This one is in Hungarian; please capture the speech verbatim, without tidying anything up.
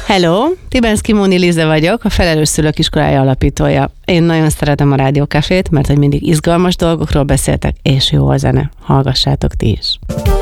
Hello, Tibenszky Móni Lize vagyok, a Felelős Szülők Iskolája alapítója. Én nagyon szeretem a Rádiókafét, mert hogy mindig izgalmas dolgokról beszéltek, és jó a zene. Hallgassátok ti is!